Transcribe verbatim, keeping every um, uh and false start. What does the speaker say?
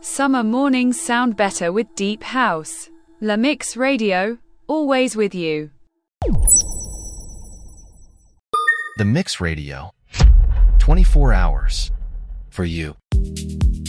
Summer mornings sound better with deep house. La Mix Radio, always with you. The Mix Radio, twenty-four hours for you.